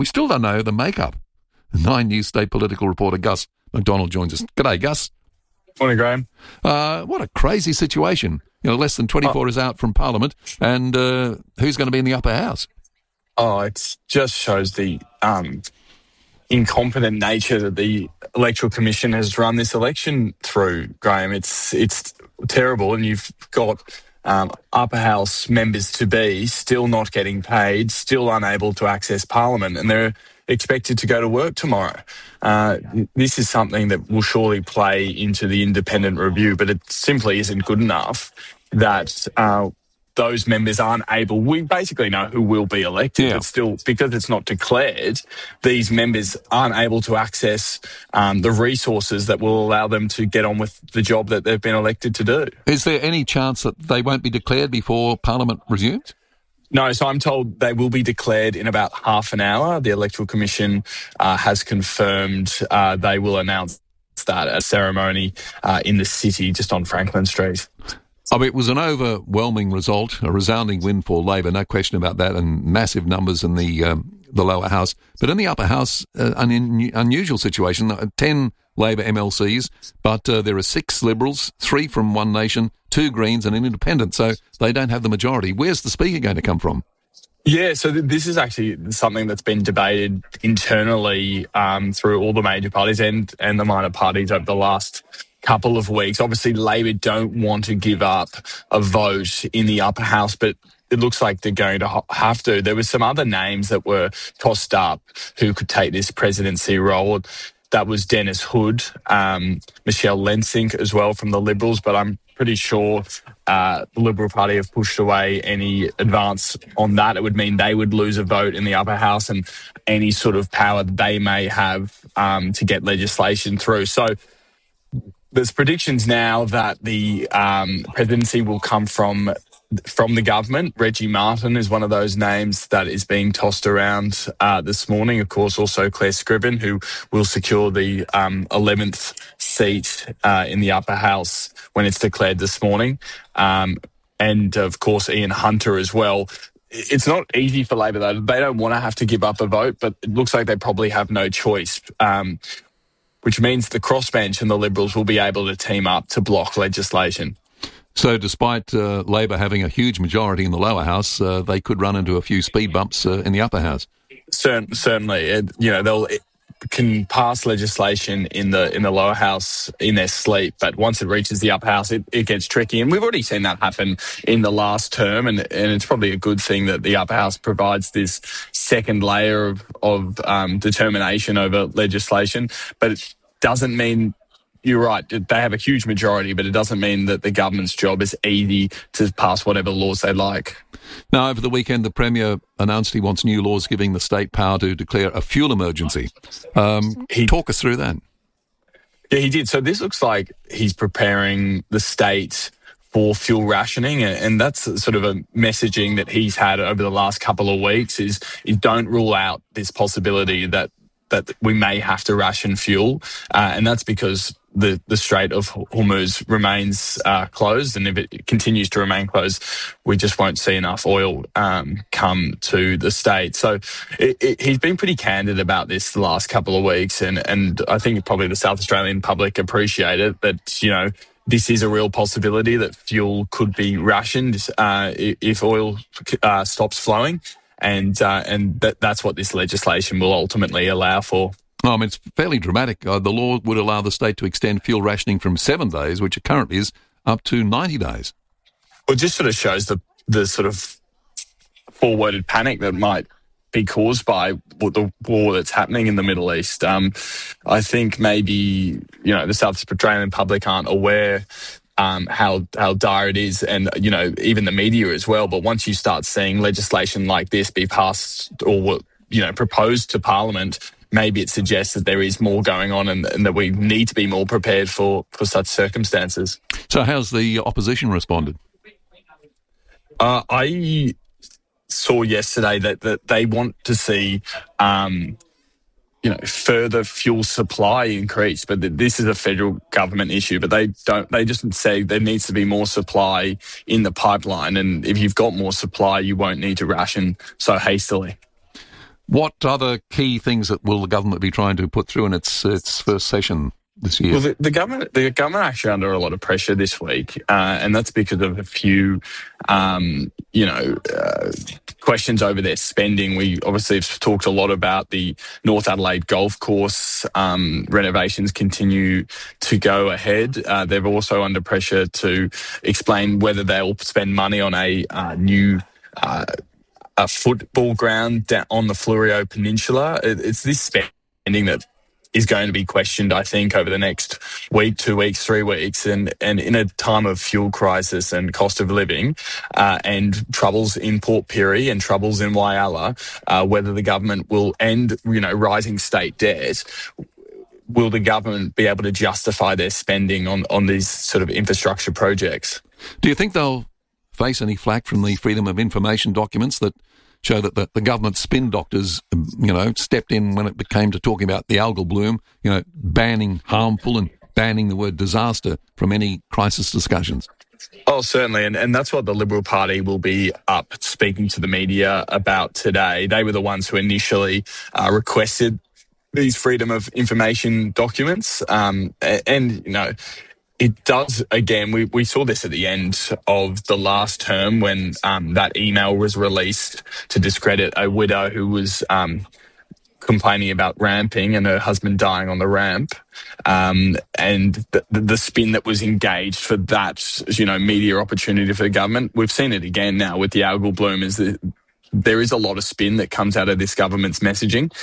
We still don't know the makeup. 9 News State political reporter Gus McDonald joins us. G'day, Gus. Morning, Graham. What a crazy situation. Less than 24 is out from Parliament, and who's going to be in the upper house? Oh, it just shows the incompetent nature that the Electoral Commission has run this election through, Graham. It's terrible, and you've got upper house members-to-be still not getting paid, still unable to access Parliament, and they're expected to go to work tomorrow. This is something that will surely play into the independent review, but it simply isn't good enough that those members aren't able. We basically know who will be elected, but still, because it's not declared, these members aren't able to access the resources that will allow them to get on with the job that they've been elected to do. Is there any chance that they won't be declared before Parliament resumes? No, so I'm told they will be declared in about half an hour. The Electoral Commission has confirmed they will announce that at a ceremony in the city just on Franklin Street. It was an overwhelming result, a resounding win for Labor, no question about that, and massive numbers in the lower house. But in the upper house, an unusual situation, 10 Labor MLCs, but there are 6 Liberals, 3 from One Nation, 2 Greens and an Independent, so they don't have the majority. Where's the Speaker going to come from? Yeah, so this is actually something that's been debated internally through all the major parties and the minor parties over the last couple of weeks. Obviously, Labor don't want to give up a vote in the upper house, but it looks like they're going to have to. There were some other names that were tossed up who could take this presidency role. That was Dennis Hood, Michelle Lensink as well from the Liberals, but I'm pretty sure the Liberal Party have pushed away any advance on that. It would mean they would lose a vote in the upper house and any sort of power that they may have to get legislation through. So there's predictions now that the presidency will come from the government. Reggie Martin is one of those names that is being tossed around this morning. Of course, also Claire Scriven, who will secure the 11th seat in the upper house when it's declared this morning. And, of course, Ian Hunter as well. It's not easy for Labor, though. They don't want to have to give up a vote, but it looks like they probably have no choice, which means the crossbench and the Liberals will be able to team up to block legislation. So despite Labor having a huge majority in the lower house, they could run into a few speed bumps in the upper house. Certainly. They'll can pass legislation in the lower house in their sleep, but once it reaches the upper house, it gets tricky. And we've already seen that happen in the last term, and it's probably a good thing that the upper house provides this second layer of determination over legislation. But it doesn't mean, you're right, they have a huge majority, but it doesn't mean that the government's job is easy to pass whatever laws they like. Now, over the weekend, the Premier announced he wants new laws giving the state power to declare a fuel emergency. Talk us through that. Yeah, he did. So this looks like he's preparing the state for fuel rationing, and that's sort of a messaging that he's had over the last couple of weeks is don't rule out this possibility that we may have to ration fuel, and that's because the Strait of Hormuz remains closed, and if it continues to remain closed, we just won't see enough oil come to the state. So he's been pretty candid about this the last couple of weeks, and I think probably the South Australian public appreciate it, that, this is a real possibility that fuel could be rationed if oil stops flowing. And that's what this legislation will ultimately allow for. It's fairly dramatic. The law would allow the state to extend fuel rationing from 7 days, which it currently is, up to 90 days. Well, it just sort of shows the sort of forwarded panic that might be caused by the war that's happening in the Middle East. I think maybe, the South Australian public aren't aware how dire it is, and even the media as well. But once you start seeing legislation like this be passed or proposed to Parliament, maybe it suggests that there is more going on and that we need to be more prepared for such circumstances. So how's the opposition responded? I saw yesterday that they want to see further fuel supply increase, but this is a federal government issue. But they just say there needs to be more supply in the pipeline, and if you've got more supply, you won't need to ration so hastily. What other key things that will the government be trying to put through in its first session this year? Well, the government actually under a lot of pressure this week, and that's because of a few, questions over their spending. We obviously have talked a lot about the North Adelaide golf course renovations continue to go ahead. They're also under pressure to explain whether they'll spend money on a new a football ground down on the Fleurieu Peninsula. It's this spending that is going to be questioned, I think, over the next week, 2 weeks, 3 weeks. And in a time of fuel crisis and cost of living and troubles in Port Pirie and troubles in Whyalla, whether the government will end, rising state debt, will the government be able to justify their spending on these sort of infrastructure projects? Do you think they'll face any flack from the Freedom of Information documents that show that the government spin doctors, stepped in when it came to talking about the algal bloom, banning harmful and banning the word disaster from any crisis discussions? Oh, certainly. And that's what the Liberal Party will be up speaking to the media about today. They were the ones who initially requested these Freedom of Information documents. It does, again, we saw this at the end of the last term when that email was released to discredit a widow who was complaining about ramping and her husband dying on the ramp. And the spin that was engaged for that, media opportunity for the government. We've seen it again now with the algal bloom, is that there is a lot of spin that comes out of this government's messaging.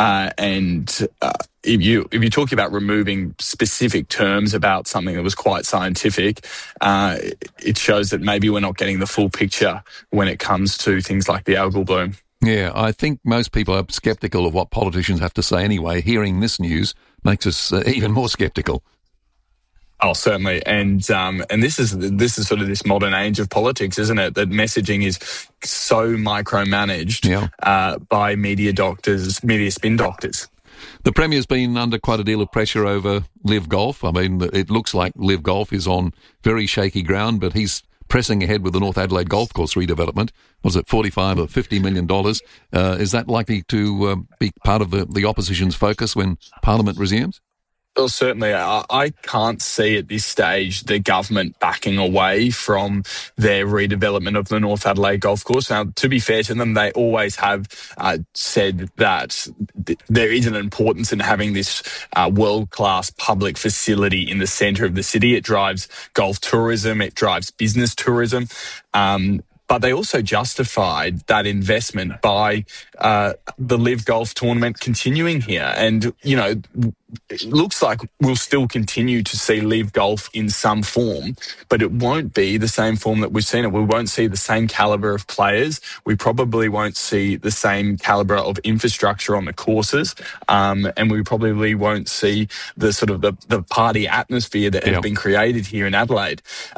If you're talking about removing specific terms about something that was quite scientific, it shows that maybe we're not getting the full picture when it comes to things like the algal bloom. Yeah, I think most people are sceptical of what politicians have to say anyway. Hearing this news makes us even more sceptical. Oh, certainly, and this is sort of this modern age of politics, isn't it? That messaging is so micromanaged by media spin doctors. The Premier's been under quite a deal of pressure over Live Golf. I mean, it looks like Live Golf is on very shaky ground, but he's pressing ahead with the North Adelaide Golf Course redevelopment. Was it $45 or $50 million? Is that likely to be part of the opposition's focus when Parliament resumes? Well, certainly. I can't see at this stage the government backing away from their redevelopment of the North Adelaide Golf Course. Now, to be fair to them, they always have said that there is an importance in having this world-class public facility in the centre of the city. It drives golf tourism, it drives business tourism. But they also justified that investment by the Live Golf tournament continuing here. And, it looks like we'll still continue to see Live Golf in some form, but it won't be the same form that we've seen it. We won't see the same calibre of players. We probably won't see the same calibre of infrastructure on the courses. And we probably won't see the sort of the party atmosphere that has been created here in Adelaide.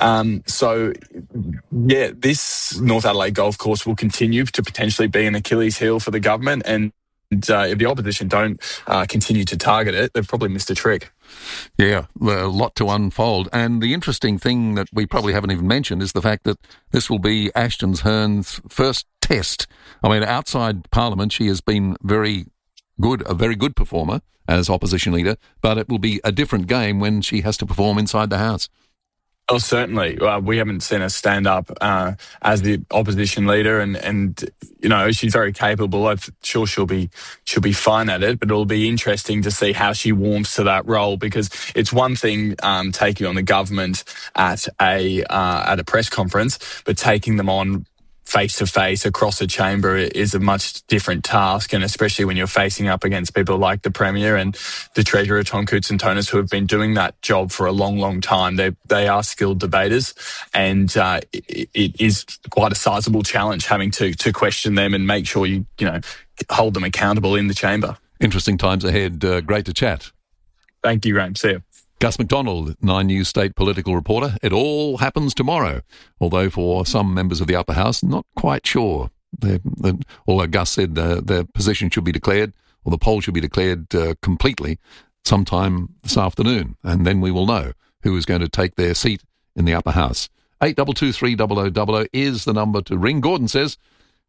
This North Adelaide Golf Course will continue to potentially be an Achilles heel for the government, and if the opposition don't continue to target it, they've probably missed a trick. Yeah, a lot to unfold. And the interesting thing that we probably haven't even mentioned is the fact that this will be Ashton Hearn's first test. I mean, outside Parliament, she has been a very good performer as opposition leader, but it will be a different game when she has to perform inside the House. Oh, certainly. We haven't seen her stand up as the opposition leader, and she's very capable. I'm sure she'll be fine at it, but it'll be interesting to see how she warms to that role, because it's one thing taking on the government at a press conference, but taking them on face-to-face across a chamber is a much different task, and especially when you're facing up against people like the Premier and the Treasurer, Tom Koutsantonis, who have been doing that job for a long, long time. They are skilled debaters, and it is quite a sizable challenge having to question them and make sure you hold them accountable in the chamber. Interesting times ahead. Great to chat. Thank you, Graham. See you. Gus McDonald, 9 News state political reporter. It all happens tomorrow, although for some members of the upper house, not quite sure. Although Gus said their position should be declared, or the poll should be declared completely sometime this afternoon, and then we will know who is going to take their seat in the upper house. 8223 0000 is the number to ring. Gordon says,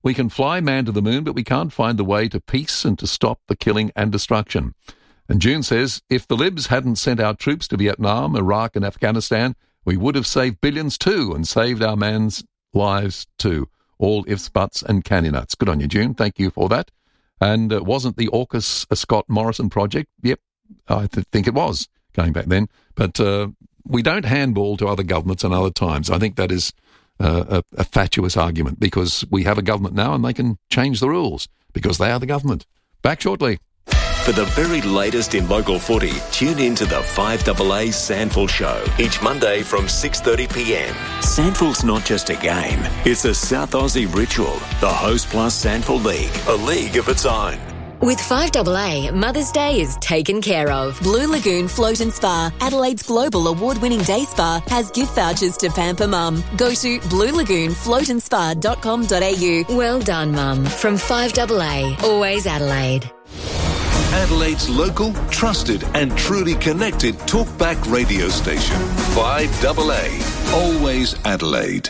We can fly man to the moon, but we can't find the way to peace and to stop the killing and destruction. And June says, if the Libs hadn't sent our troops to Vietnam, Iraq and Afghanistan, we would have saved billions too and saved our man's lives too. All ifs, buts and candy nuts. Good on you, June. Thank you for that. And wasn't the AUKUS a Scott Morrison project? Yep, I think it was going back then. But we don't handball to other governments and other times. I think that is a fatuous argument because we have a government now and they can change the rules because they are the government. Back shortly. For the very latest in local footy, tune in to the 5AA Sandful Show each Monday from 6:30pm. Sandful's not just a game, it's a South Aussie ritual. The Host Plus Sandful League, a league of its own. With 5AA, Mother's Day is taken care of. Blue Lagoon Float and Spa, Adelaide's global award-winning day spa, has gift vouchers to pamper Mum. Go to bluelagoonfloatandspa.com.au. Well done, Mum. From 5AA, always Adelaide. Adelaide's local, trusted and truly connected talkback radio station. 5AA, always Adelaide.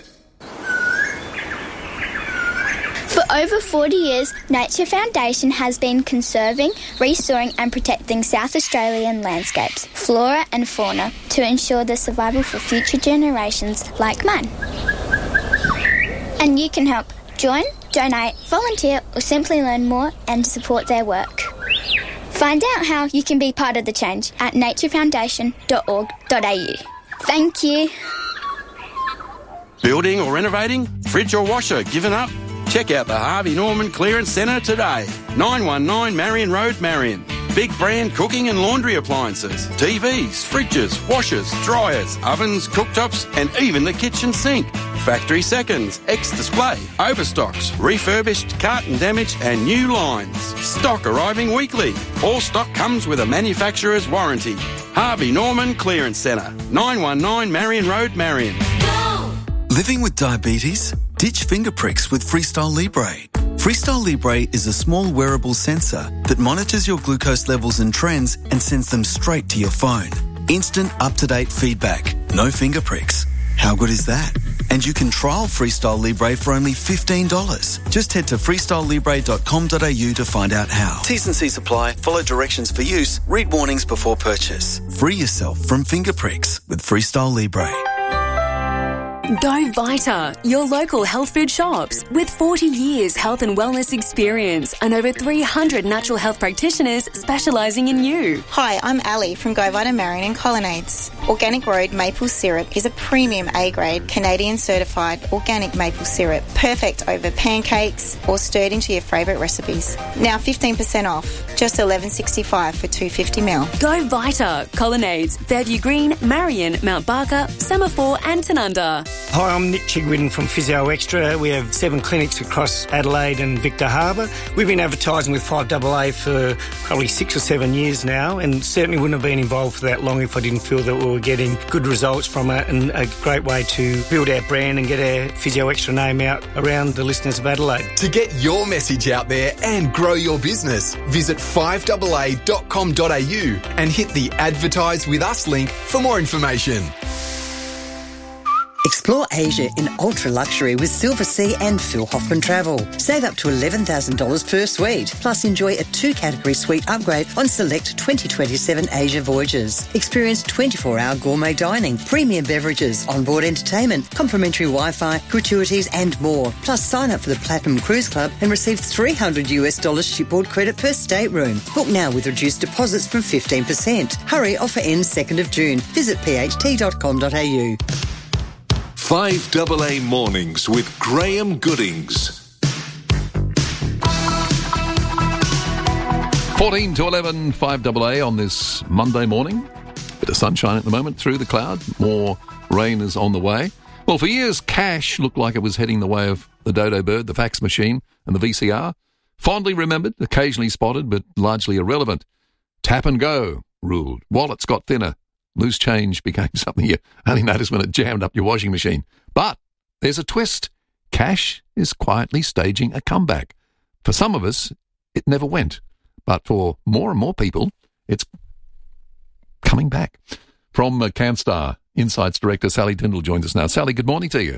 For over 40 years, Nature Foundation has been conserving, restoring and protecting South Australian landscapes, flora and fauna to ensure their survival for future generations like mine. And you can help. Join, donate, volunteer or simply learn more and support their work. Find out how you can be part of the change at naturefoundation.org.au. Thank you. Building or renovating? Fridge or washer given up? Check out the Harvey Norman Clearance Centre today. 919 Marion Road, Marion. Big brand cooking and laundry appliances, TVs, fridges, washers, dryers, ovens, cooktops and even the kitchen sink. Factory seconds, ex-display, overstocks, refurbished, carton damage and new lines. Stock arriving weekly. All stock comes with a manufacturer's warranty. Harvey Norman Clearance Centre, 919 Marion Road, Marion. Living with diabetes? Ditch finger pricks with Freestyle Libre. Freestyle Libre is a small wearable sensor that monitors your glucose levels and trends and sends them straight to your phone. Instant, up-to-date feedback. No finger pricks. How good is that? And you can trial Freestyle Libre for only $15. Just head to freestylelibre.com.au to find out how. T's and C's apply. Follow directions for use. Read warnings before purchase. Free yourself from finger pricks with Freestyle Libre. Go Vita, your local health food shops. With 40 years health and wellness experience and over 300 natural health practitioners specialising in you. Hi, I'm Ali from Go Vita Marion and Colonnades. Organic Road maple syrup is a premium A-grade Canadian certified organic maple syrup, perfect over pancakes or stirred into your favourite recipes. Now 15% off, just $11.65 for 250ml. Go Vita, Colonnades, Fairview Green, Marion, Mount Barker, Semaphore and Tanunda. Hi, I'm Nick Chigwin from Physio Extra. We have 7 clinics across Adelaide and Victor Harbour. We've been advertising with 5AA for probably 6 or 7 years now and certainly wouldn't have been involved for that long if I didn't feel that we were getting good results from it and a great way to build our brand and get our Physio Extra name out around the listeners of Adelaide. To get your message out there and grow your business, visit 5AA.com.au and hit the Advertise With Us link for more information. Explore Asia in ultra luxury with Silver Sea and Phil Hoffman Travel. Save up to $11,000 per suite. Plus enjoy a 2-category suite upgrade on select 2027 Asia voyages. Experience 24-hour gourmet dining, premium beverages, onboard entertainment, complimentary Wi-Fi, gratuities and more. Plus sign up for the Platinum Cruise Club and receive $300 shipboard credit per stateroom. Book now with reduced deposits from 15%. Hurry, offer ends 2nd of June. Visit pht.com.au. 5AA Mornings with Graham Goodings. 14 to 11, 5AA on this Monday morning. Bit of sunshine at the moment through the cloud. More rain is on the way. Well, for years, cash looked like it was heading the way of the dodo bird, the fax machine and the VCR. Fondly remembered, occasionally spotted, but largely irrelevant. Tap and go ruled. Wallets got thinner. Loose change became something you only noticed when it jammed up your washing machine. But there's a twist. Cash is quietly staging a comeback. For some of us, it never went. But for more and more people, it's coming back. From CamStar, Insights Director Sally Tyndall joins us now. Sally, good morning to you.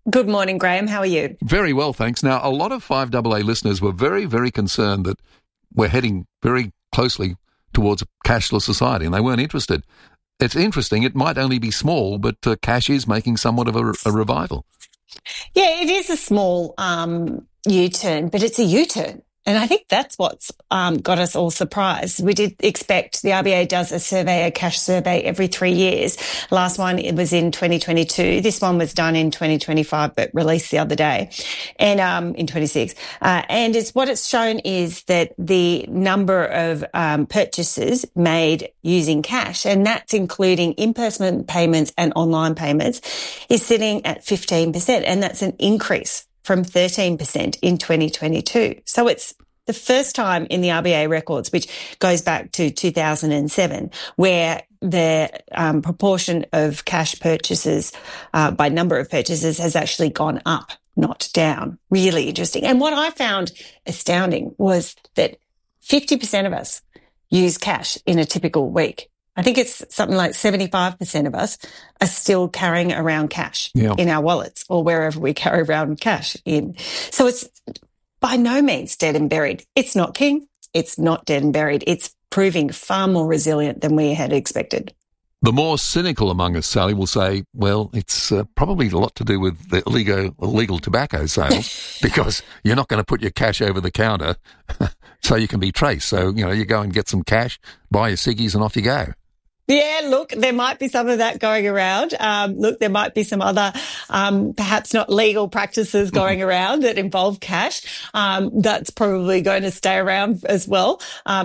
Good morning, Graham. How are you? Very well, thanks. Now, a lot of 5AA listeners were very, very concerned that we're heading very closely towards a cashless society, and they weren't interested. It's interesting. It might only be small, but cash is making somewhat of a revival. Yeah, it is a small U-turn, but it's a U-turn. And I think that's what's got us all surprised. We did expect the RBA does a cash survey every 3 years. Last one, it was in 2022. This one was done in 2025, but released the other day, and in 26. And what it's shown is that the number of purchases made using cash, and that's including in-person payments and online payments, is sitting at 15%, and that's an increase from 13% in 2022. So it's the first time in the RBA records, which goes back to 2007, where the proportion of cash purchases by number of purchases has actually gone up, not down. Really interesting. And what I found astounding was that 50% of us use cash in a typical week. I think it's something like 75% of us are still carrying around cash in our wallets or wherever we carry around cash in. So it's by no means dead and buried. It's not king. It's not dead and buried. It's proving far more resilient than we had expected. The more cynical among us, Sally, will say, well, it's probably a lot to do with the illegal tobacco sales because you're not going to put your cash over the counter so you can be traced. So, you go and get some cash, buy your ciggies and off you go. Yeah, look, there might be some of that going around. There might be some other, perhaps not legal practices going around that involve cash. That's probably going to stay around as well.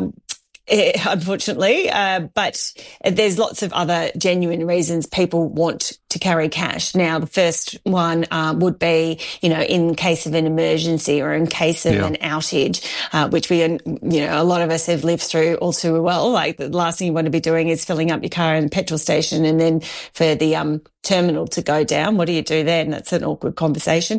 Unfortunately, but there's lots of other genuine reasons people want to carry cash. Now, the first one would be, in case of an emergency or in case of an outage, which we, a lot of us have lived through all too well. Like the last thing you want to be doing is filling up your car in a petrol station and then for the terminal to go down. What do you do then? That's an awkward conversation.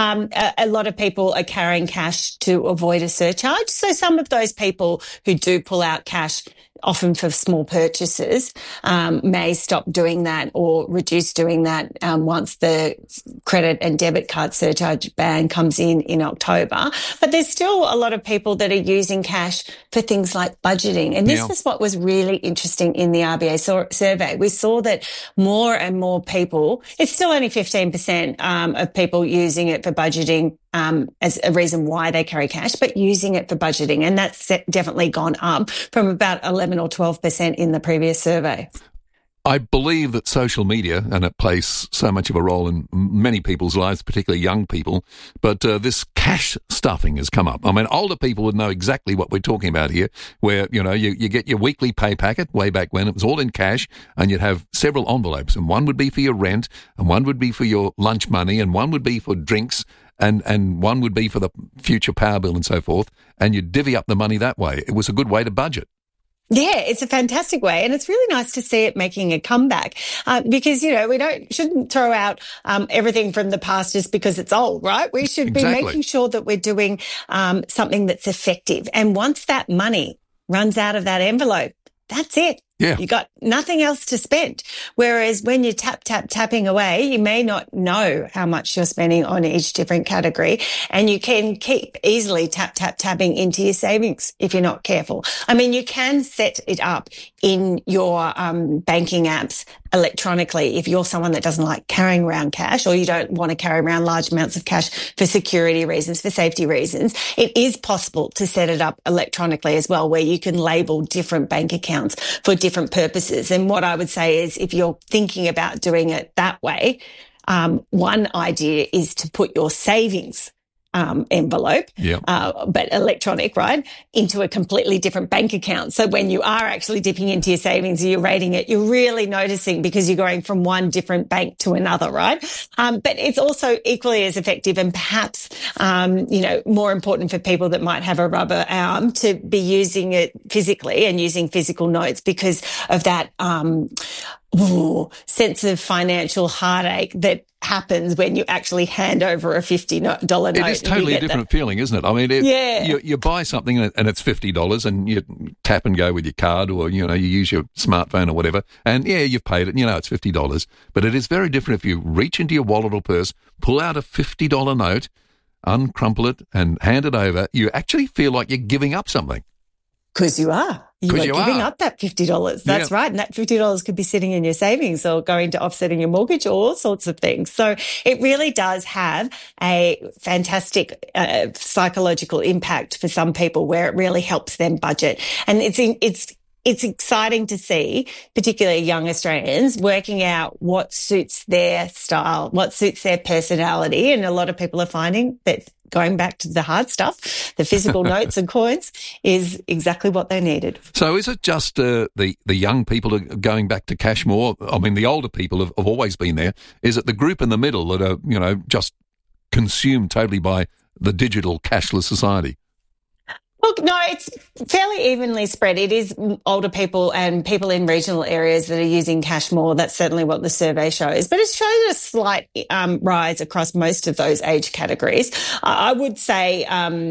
A lot of people are carrying cash to avoid a surcharge. So some of those people who do pull out cash, often for small purchases, may stop doing that or reduce doing that once the credit and debit card surcharge ban comes in October. But there's still a lot of people that are using cash for things like budgeting. And this is what was really interesting in the RBA survey. We saw that more and more people, it's still only 15% of people using it for budgeting as a reason why they carry cash, but using it for budgeting. And that's definitely gone up from about 11 or 12% in the previous survey. I believe that social media, and it plays so much of a role in many people's lives, particularly young people, but this cash stuffing has come up. I mean, older people would know exactly what we're talking about here, where, you get your weekly pay packet way back when it was all in cash, and you'd have several envelopes, and one would be for your rent, and one would be for your lunch money, and one would be for drinks, and one would be for the future power bill and so forth, and you'd divvy up the money that way. It was a good way to budget. Yeah, it's a fantastic way, and it's really nice to see it making a comeback because, we shouldn't throw out everything from the past just because it's old, right? We should be making sure that we're doing something that's effective. And once that money runs out of that envelope, that's it. Yeah. You got nothing else to spend. Whereas when you're tapping away, you may not know how much you're spending on each different category, and you can keep easily tapping into your savings if you're not careful. I mean, you can set it up in your banking apps electronically if you're someone that doesn't like carrying around cash, or you don't want to carry around large amounts of cash for security reasons, for safety reasons. It is possible to set it up electronically as well, where you can label different bank accounts for different purposes. And what I would say is, if you're thinking about doing it that way, one idea is to put your savings envelope, but electronic, right, into a completely different bank account. So when you are actually dipping into your savings, you're rating it, you're really noticing because you're going from one different bank to another, right? But it's also equally as effective and perhaps, more important for people that might have a rubber arm to be using it physically and using physical notes because of that, sense of financial heartache that happens when you actually hand over a $50 note. It is totally a different feeling, isn't it? I mean, you buy something and it's $50 and you tap and go with your card, or, you use your smartphone or whatever, and you've paid it, it's $50. But it is very different if you reach into your wallet or purse, pull out a $50 note, uncrumple it and hand it over. You actually feel like you're giving up something. Because you are. You are giving up that $50. That's right. And that $50 could be sitting in your savings or going to offsetting your mortgage or all sorts of things. So it really does have a fantastic psychological impact for some people, where it really helps them budget. And it's exciting to see, particularly young Australians, working out what suits their style, what suits their personality. And a lot of people are finding that going back to the hard stuff, the physical notes and coins, is exactly what they needed. So is it just the young people are going back to cash more? I mean, the older people have always been there. Is it the group in the middle that are, just consumed totally by the digital cashless society? Look, no, it's fairly evenly spread. It is older people and people in regional areas that are using cash more. That's certainly what the survey shows. But it shows a slight rise across most of those age categories. I would say,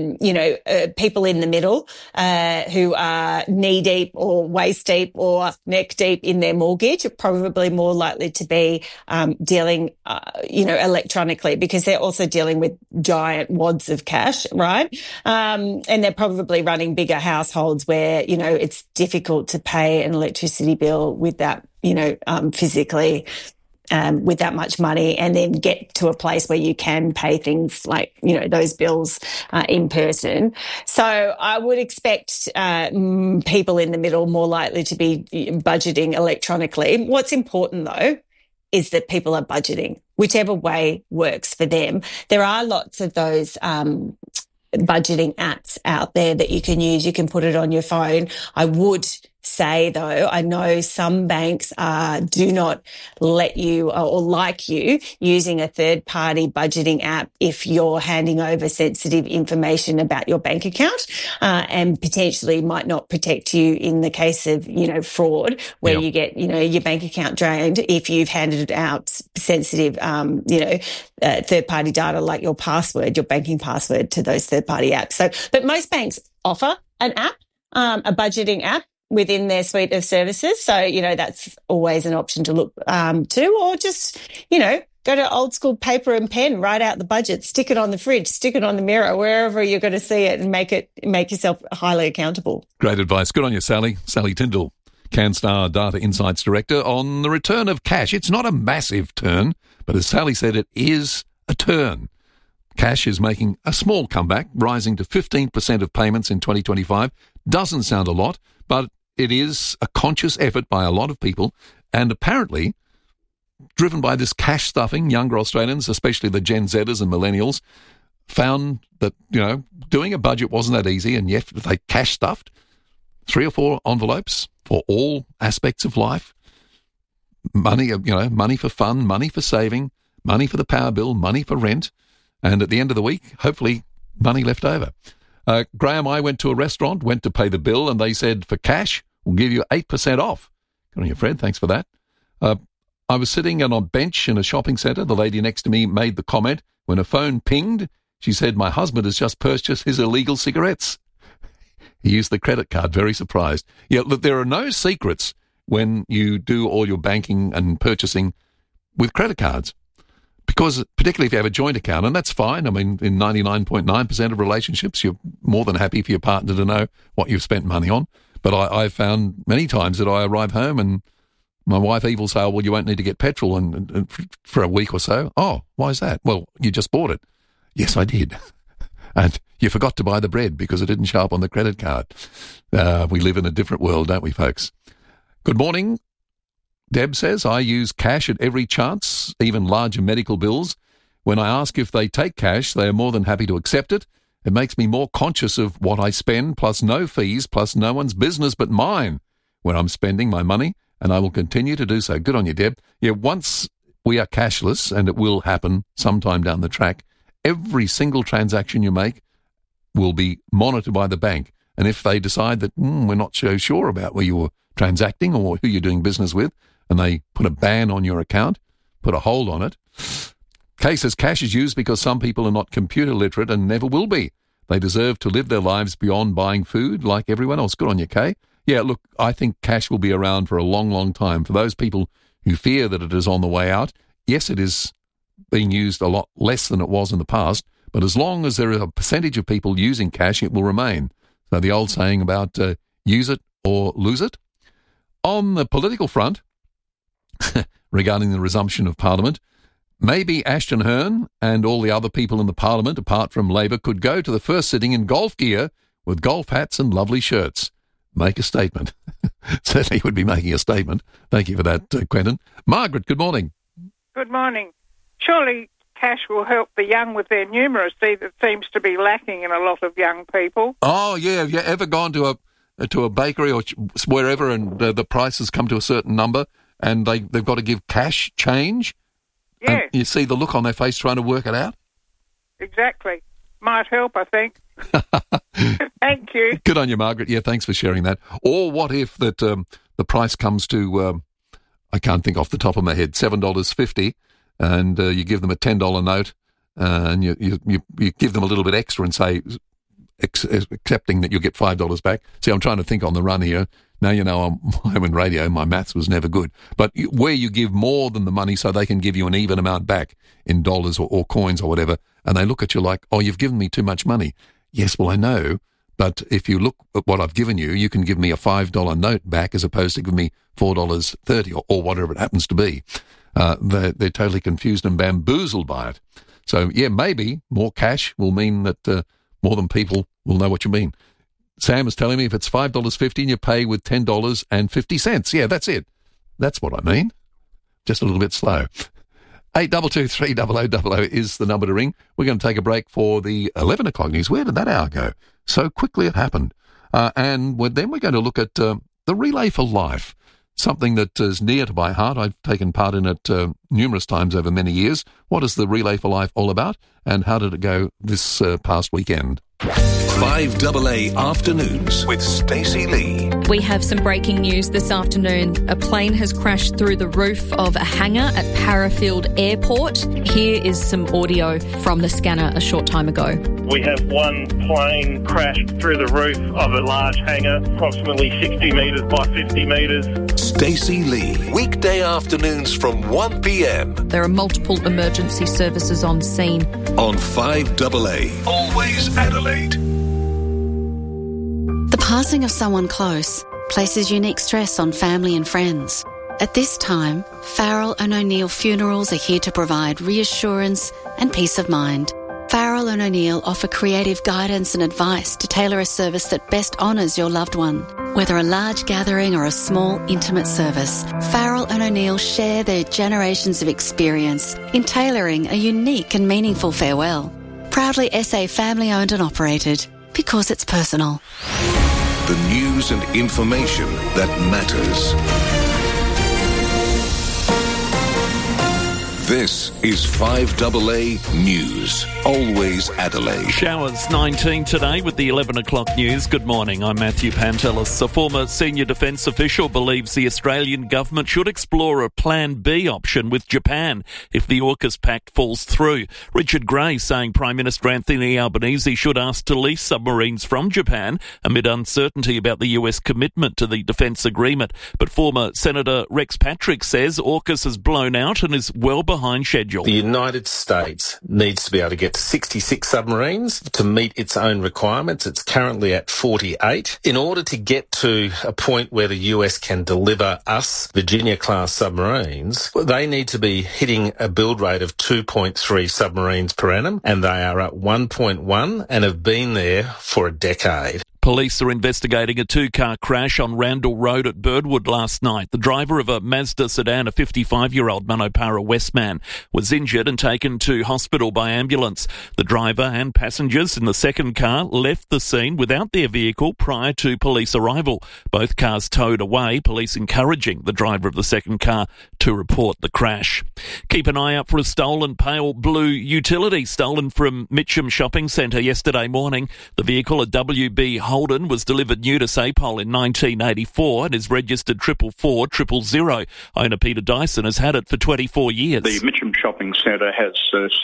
people in the middle who are knee-deep or waist-deep or neck-deep in their mortgage are probably more likely to be dealing, electronically, because they're also dealing with giant wads of cash, right? And they're probably running bigger households where, it's difficult to pay an electricity bill with that, physically, with that much money, and then get to a place where you can pay things like, those bills in person. So I would expect people in the middle more likely to be budgeting electronically. What's important, though, is that people are budgeting, whichever way works for them. There are lots of those budgeting apps out there that you can use. You can put it on your phone. I would say, though, I know some banks do not let you or like you using a third-party budgeting app if you're handing over sensitive information about your bank account, and potentially might not protect you in the case of, fraud, where you get, your bank account drained if you've handed out sensitive, third-party data like your password, your banking password, to those third-party apps. So, but most banks offer an app, a budgeting app, within their suite of services. So, that's always an option to look to, or just, go to old school paper and pen, write out the budget, stick it on the fridge, stick it on the mirror, wherever you're going to see it, and make yourself highly accountable. Great advice. Good on you, Sally. Sally Tyndall, CanStar Data Insights Director, on the return of cash. It's not a massive turn, but as Sally said, it is a turn. Cash is making a small comeback, rising to 15% of payments in 2025. Doesn't sound a lot, but it is a conscious effort by a lot of people, and apparently driven by this cash stuffing. Younger Australians, especially the Gen Zers and millennials, found that, doing a budget wasn't that easy, and yet they cash stuffed 3 or 4 envelopes for all aspects of life. Money, money for fun, money for saving, money for the power bill, money for rent, and at the end of the week, hopefully money left over. Graham, I went to a restaurant, went to pay the bill, and they said, for cash, we'll give you 8% off. Good on you, Fred. Thanks for that. I was sitting on a bench in a shopping centre. The lady next to me made the comment. When a phone pinged, she said, my husband has just purchased his illegal cigarettes. He used the credit card, very surprised. Yeah, look, there are no secrets when you do all your banking and purchasing with credit cards. Because particularly if you have a joint account, and that's fine. I mean, in 99.9% of relationships, you're more than happy for your partner to know what you've spent money on. But I've found many times that I arrive home and my wife Eve will say, well, you won't need to get petrol and for a week or so. Oh, why is that? Well, you just bought it. Yes, I did. And you forgot to buy the bread because it didn't show up on the credit card. We live in a different world, don't we, folks? Good morning. Deb says, I use cash at every chance, even larger medical bills. When I ask if they take cash, they are more than happy to accept it. It makes me more conscious of what I spend, plus no fees, plus no one's business but mine when I'm spending my money, and I will continue to do so. Good on you, Deb. Yeah, once we are cashless, and it will happen sometime down the track, every single transaction you make will be monitored by the bank. And if they decide that we're not so sure about where you're transacting or who you're doing business with, and they put a ban on your account, put a hold on it. Kay says cash is used because some people are not computer literate and never will be. They deserve to live their lives beyond buying food like everyone else. Good on you, Kay. Yeah, look, I think cash will be around for a long, long time. For those people who fear that it is on the way out, yes, it is being used a lot less than it was in the past, but as long as there is a percentage of people using cash, it will remain. So the old saying about use it or lose it. On the political front, regarding the resumption of Parliament, maybe Ashton Hearn and all the other people in the Parliament, apart from Labor, could go to the first sitting in golf gear with golf hats and lovely shirts. Make a statement. Certainly would be making a statement. Thank you for that, Quentin. Margaret, good morning. Good morning. Surely cash will help the young with their numeracy that seems to be lacking in a lot of young people. Oh, yeah. Have you ever gone to a bakery or wherever and the prices come to a certain number and they've got to give cash change? Yeah. And you see the look on their face trying to work it out? Exactly. Might help, I think. Thank you. Good on you, Margaret. Yeah, thanks for sharing that. Or what if that the price comes to, I can't think off the top of my head, $7.50, and you give them a $10 note, and you give them a little bit extra and say, accepting that you'll get $5 back. See, I'm trying to think on the run here. Now you know I'm in radio, my maths was never good. But where you give more than the money so they can give you an even amount back in dollars or coins or whatever, and they look at you like, oh, you've given me too much money. Yes, well, I know, but if you look at what I've given you, you can give me a $5 note back as opposed to give me $4.30 or whatever it happens to be. They're totally confused and bamboozled by it. So, yeah, maybe more cash will mean that more than people will know what you mean. Sam is telling me if it's $5.50 and you pay with $10.50. Yeah, that's it. That's what I mean. Just a little bit slow. 822 300 is the number to ring. We're going to take a break for the 11 o'clock news. Where did that hour go? So quickly it happened. And then we're going to look at the Relay for Life, something that is near to my heart. I've taken part in it numerous times over many years. What is the Relay for Life all about, and how did it go this past weekend? 5AA Afternoons with Stacey Lee. We have some breaking news this afternoon. A plane has crashed through the roof of a hangar at Parafield Airport. Here is some audio from the scanner a short time ago. We have one plane crashed through the roof of a large hangar, approximately 60 metres by 50 metres. Stacey Lee, weekday afternoons from 1 p.m. There are multiple emergency services on scene. On 5AA, always Adelaide. The passing of someone close places unique stress on family and friends. At this time, Farrell and O'Neill Funerals are here to provide reassurance and peace of mind. Farrell and O'Neill offer creative guidance and advice to tailor a service that best honours your loved one. Whether a large gathering or a small, intimate service, Farrell and O'Neill share their generations of experience in tailoring a unique and meaningful farewell. Proudly SA family-owned and operated, because it's personal. The news and information that matters. This is 5AA News. Always Adelaide. Showers 19 today with the 11 o'clock news. Good morning, I'm Matthew Pantelis. A former senior defence official believes the Australian government should explore a Plan B option with Japan if the AUKUS pact falls through. Richard Gray saying Prime Minister Anthony Albanese should ask to lease submarines from Japan amid uncertainty about the US commitment to the defence agreement. But former Senator Rex Patrick says AUKUS has blown out and is well behind schedule. The United States needs to be able to get to 66 submarines to meet its own requirements. It's currently at 48. In order to get to a point where the US can deliver us Virginia-class submarines, they need to be hitting a build rate of 2.3 submarines per annum, and they are at 1.1 and have been there for a decade. Police are investigating a two-car crash on Randall Road at Birdwood last night. The driver of a Mazda sedan, a 55-year-old Manopara Westman, was injured and taken to hospital by ambulance. The driver and passengers in the second car left the scene without their vehicle prior to police arrival. Both cars towed away, police encouraging the driver of the second car to report the crash. Keep an eye out for a stolen pale blue utility stolen from Mitcham Shopping Centre yesterday morning. The vehicle, a WB Holden was delivered new to SAPOL in 1984 and is registered 444 000. Owner Peter Dyson has had it for 24 years. The Mitcham Shopping Centre has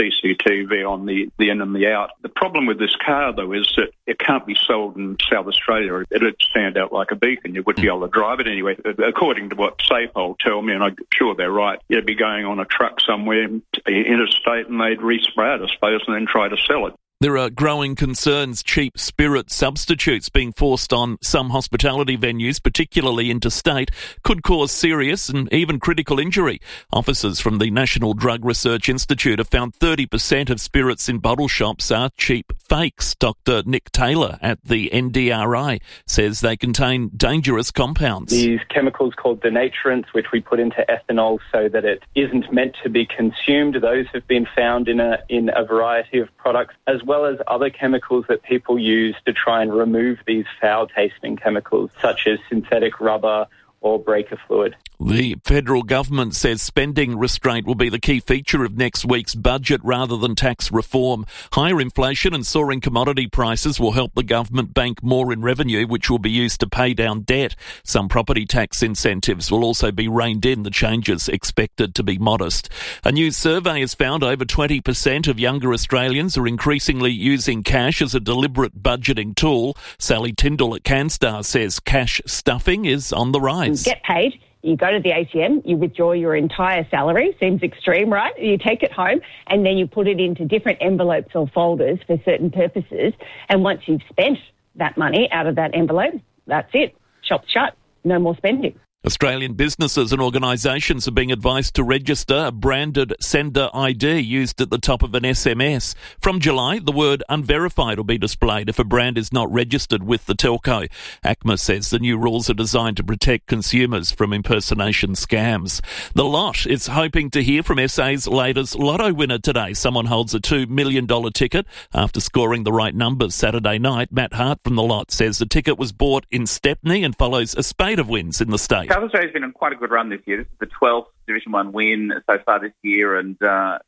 CCTV on the in and the out. The problem with this car, though, is that it can't be sold in South Australia. It'd stand out like a beacon. You wouldn't be able to drive it anyway. According to what SAPOL tell me, and I'm sure they're right, you'd be going on a truck somewhere interstate and they'd respray it, I suppose, and then try to sell it. There are growing concerns cheap spirit substitutes being forced on some hospitality venues, particularly interstate, could cause serious and even critical injury. Officers from the National Drug Research Institute have found 30% of spirits in bottle shops are cheap fakes. Dr. Nick Taylor at the NDRI says they contain dangerous compounds. These chemicals called denaturants, which we put into ethanol so that it isn't meant to be consumed, those have been found in a variety of products, as well as other chemicals that people use to try and remove these foul-tasting chemicals, such as synthetic rubber or breaker fluid. The federal government says spending restraint will be the key feature of next week's budget rather than tax reform. Higher inflation and soaring commodity prices will help the government bank more in revenue, which will be used to pay down debt. Some property tax incentives will also be reined in, the changes expected to be modest. A new survey has found over 20% of younger Australians are increasingly using cash as a deliberate budgeting tool. Sally Tyndall at CanStar says cash stuffing is on the rise. Get paid. You go to the ATM, you withdraw your entire salary. Seems extreme, right? You take it home and then you put it into different envelopes or folders for certain purposes. And once you've spent that money out of that envelope, that's it. Shop's shut. No more spending. Australian businesses and organisations are being advised to register a branded sender ID used at the top of an SMS. From July, the word unverified will be displayed if a brand is not registered with the telco. ACMA says the new rules are designed to protect consumers from impersonation scams. The Lot is hoping to hear from SA's latest lotto winner today. Someone holds a $2 million ticket after scoring the right numbers Saturday night. Matt Hart from The Lot says the ticket was bought in Stepney and follows a spate of wins in the state. South Australia's been on quite a good run this year. This is the 12th Division 1 win so far this year, and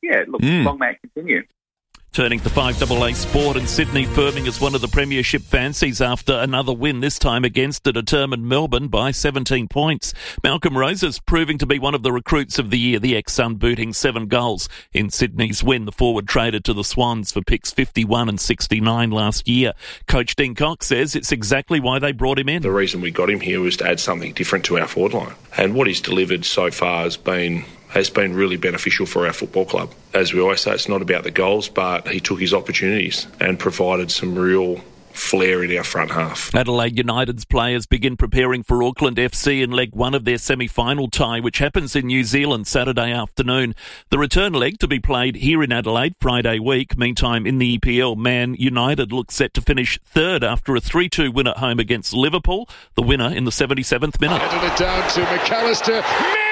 long may it continue. Turning to 5AA Sport, and Sydney firming as one of the premiership fancies after another win, this time against a determined Melbourne by 17 points. Malcolm Rosas proving to be one of the recruits of the year, the ex-Sun booting 7 goals in Sydney's win. The forward traded to the Swans for picks 51 and 69 last year. Coach Dean Cox says it's exactly why they brought him in. The reason we got him here was to add something different to our forward line. And what he's delivered so far has been really beneficial for our football club. As we always say, it's not about the goals, but he took his opportunities and provided some real flair in our front half. Adelaide United's players begin preparing for Auckland FC in leg 1 of their semi-final tie, which happens in New Zealand Saturday afternoon. The return leg to be played here in Adelaide Friday week. Meantime, in the EPL, Man United looks set to finish third after a 3-2 win at home against Liverpool, the winner in the 77th minute. Headed it down to McAllister.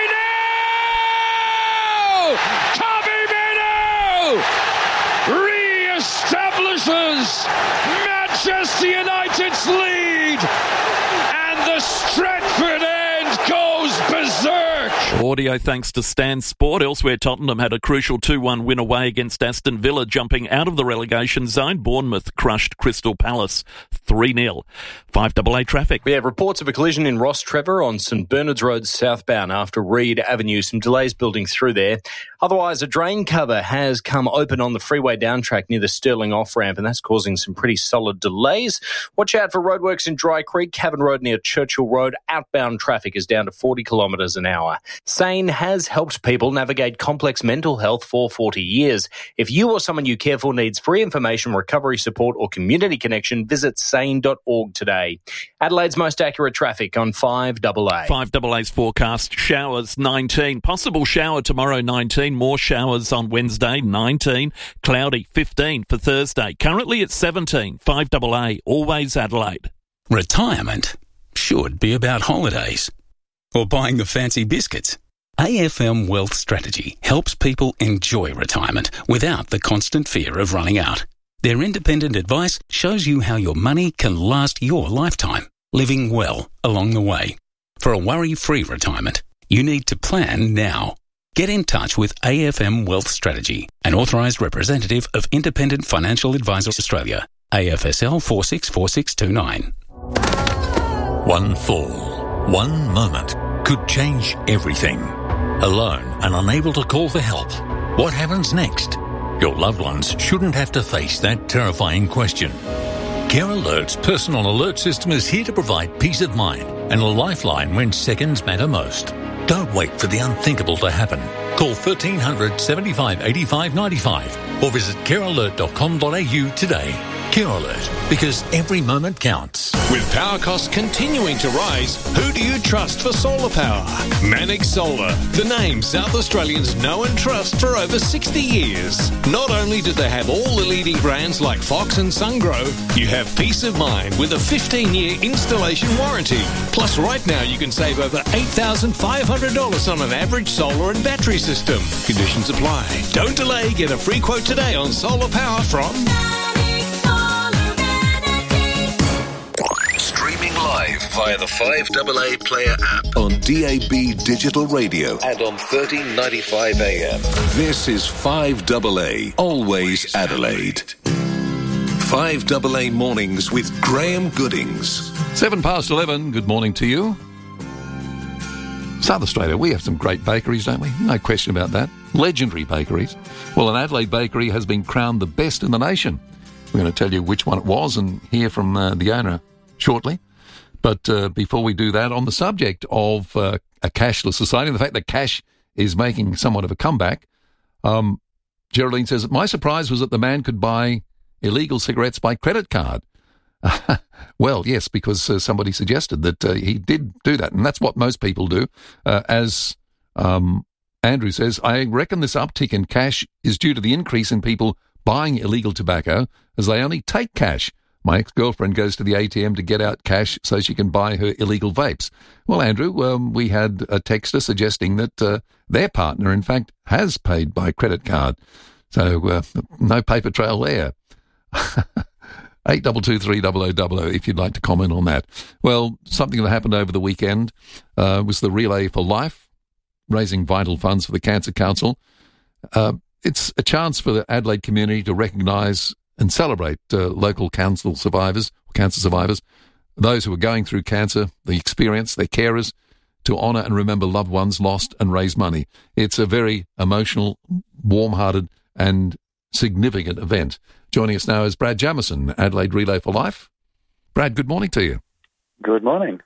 Tommy Mino re-establishes Manchester United's lead, and the Stratford end goes berserk. Audio thanks to Stan Sport. Elsewhere, Tottenham had a crucial 2-1 win away against Aston Villa, jumping out of the relegation zone. Bournemouth crushed Crystal Palace 3-0. 5AA traffic. We have reports of a collision in Ross Trevor on St Bernard's Road southbound after Reed Avenue. Some delays building through there. Otherwise, a drain cover has come open on the freeway down track near the Stirling off-ramp, and that's causing some pretty solid delays. Watch out for roadworks in Dry Creek. Cavan Road near Churchill Road. Outbound traffic is down to 40 kilometres an hour. SANE has helped people navigate complex mental health for 40 years. If you or someone you care for needs free information, recovery support or community connection, visit sane.org today. Adelaide's most accurate traffic on 5AA. 5AA's forecast, showers 19. Possible shower tomorrow 19. More showers on Wednesday 19. Cloudy 15 for Thursday. Currently at 17. 5AA, always Adelaide. Retirement should be about holidays or buying the fancy biscuits. AFM Wealth Strategy helps people enjoy retirement without the constant fear of running out. Their independent advice shows you how your money can last your lifetime, living well along the way. For a worry-free retirement, you need to plan now. Get in touch with AFM Wealth Strategy, an authorised representative of Independent Financial Advisors Australia. AFSL 464629. One fall, one moment could change everything. Alone and unable to call for help, what happens next? Your loved ones shouldn't have to face that terrifying question. Care Alert's personal alert system is here to provide peace of mind and a lifeline when seconds matter most. Don't wait for the unthinkable to happen. Call 1300 75 85 95 or visit carealert.com.au today. Care Alert, because every moment counts. With power costs continuing to rise, who do you trust for solar power? Manix Solar, the name South Australians know and trust for over 60 years. Not only do they have all the leading brands like Fox and Sungrow, you have peace of mind with a 15-year installation warranty. Plus, right now you can save over $8,500 on an average solar and battery system. Conditions apply. Don't delay. Get a free quote today on solar power from Live via the 5AA Player app on DAB Digital Radio and on 1395 AM. This is 5AA, always Adelaide. 5AA Mornings with Graham Goodings. 11:07, good morning to you. South Australia, we have some great bakeries, don't we? No question about that. Legendary bakeries. Well, an Adelaide bakery has been crowned the best in the nation. We're going to tell you which one it was and hear from the owner shortly. But before we do that, on the subject of a cashless society, the fact that cash is making somewhat of a comeback, Geraldine says, my surprise was that the man could buy illegal cigarettes by credit card. Well, yes, because somebody suggested that he did do that, and that's what most people do. As Andrew says, I reckon this uptick in cash is due to the increase in people buying illegal tobacco as they only take cash. My ex-girlfriend goes to the ATM to get out cash so she can buy her illegal vapes. Well, Andrew, we had a texter suggesting that their partner, in fact, has paid by credit card. So no paper trail there. 8223000 if you'd like to comment on that. Well, something that happened over the weekend was the Relay for Life, raising vital funds for the Cancer Council. It's a chance for the Adelaide community to recognise and celebrate local cancer survivors, those who are going through cancer, the experience, their carers, to honour and remember loved ones lost and raise money. It's a very emotional, warm-hearted and significant event. Joining us now is Brad Jamieson, Adelaide Relay for Life. Brad, good morning to you. Good morning.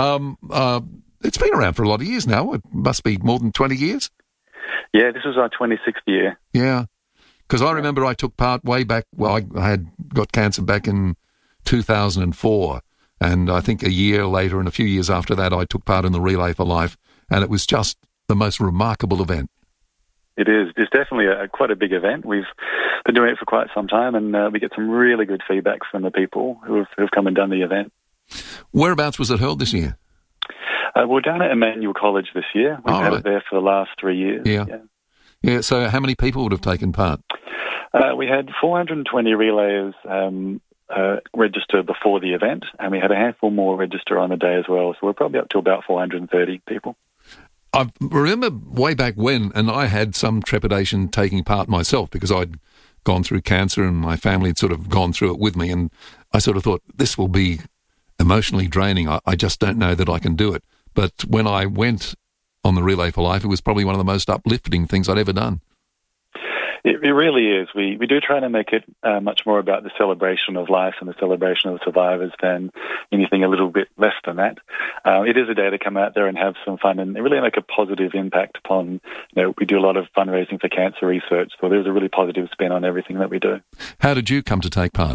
It's been around for a lot of years now. It must be more than 20 years. Yeah, this is our 26th year. Yeah. Because I remember I took part way back, I had got cancer back in 2004, and I think a year later and a few years after that I took part in the Relay for Life, and it was just the most remarkable event. It is. It's definitely quite a big event. We've been doing it for quite some time, and we get some really good feedback from the people who have come and done the event. Whereabouts was it held this year? We're down at Emmanuel College this year. We've had it there for the last 3 years. Yeah, so how many people would have taken part? We had 420 relayers register before the event, and we had a handful more register on the day as well. So we're probably up to about 430 people. I remember way back when, and I had some trepidation taking part myself because I'd gone through cancer and my family had sort of gone through it with me, and I sort of thought, this will be emotionally draining. I just don't know that I can do it. But when I went on the Relay for Life, it was probably one of the most uplifting things I'd ever done. It really is. We do try to make it much more about the celebration of life and the celebration of the survivors than anything a little bit less than that. It is a day to come out there and have some fun and really make a positive impact upon, we do a lot of fundraising for cancer research, so there's a really positive spin on everything that we do. How did you come to take part?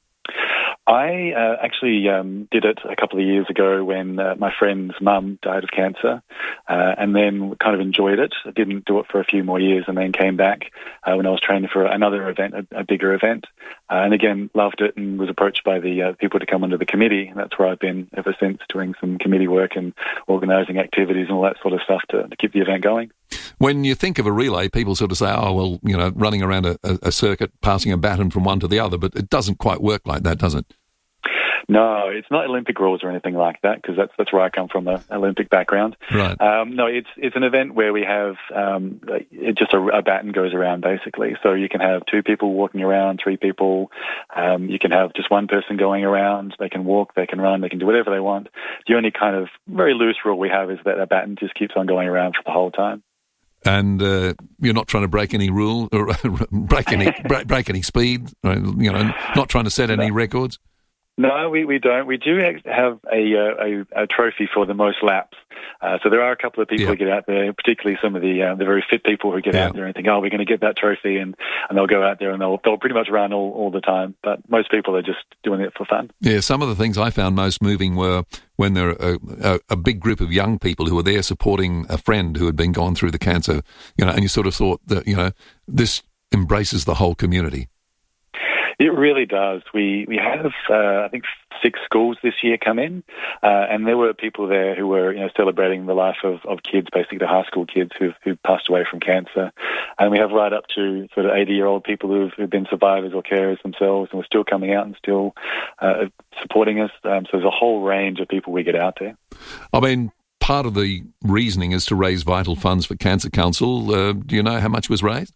I actually did it a couple of years ago when my friend's mum died of cancer, and then kind of enjoyed it. I didn't do it for a few more years and then came back when I was training for another event, a bigger event, and again loved it and was approached by the people to come onto the committee, and that's where I've been ever since, doing some committee work and organising activities and all that sort of stuff to keep the event going. When you think of a relay, people sort of say, running around a circuit, passing a baton from one to the other, but it doesn't quite work like that, does it? No, it's not Olympic rules or anything like that, because that's where I come from, an Olympic background. Right. No, it's an event where we have just a baton goes around, basically. So you can have 2 people walking around, 3 people. You can have just 1 person going around. They can walk, they can run, they can do whatever they want. The only kind of very loose rule we have is that a baton just keeps on going around for the whole time. And you're not trying to break any rule or break any speed, not trying to set any records. No, we don't. We do have a trophy for the most laps. So there are a couple of people who get out there, particularly some of the very fit people who get out there and think, we're going to get that trophy, and they'll go out there and they'll pretty much run all the time. But most people are just doing it for fun. Yeah, some of the things I found most moving were when there are a big group of young people who were there supporting a friend who had been gone through the cancer, and you sort of thought that, this embraces the whole community. It really does. We have, I think, 6 schools this year come in, and there were people there who were, celebrating the life of kids, basically the high school kids who've passed away from cancer. And we have right up to sort of 80-year-old people who've been survivors or carers themselves and were still coming out and still supporting us. So there's a whole range of people we get out there. I mean, part of the reasoning is to raise vital funds for Cancer Council. Do you know how much was raised?